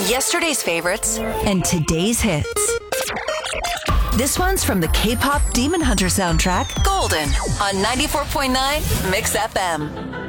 Yesterday's favorites and today's hits. This one's from the K-pop Demon Hunter soundtrack, Golden on 94.9 Mix FM.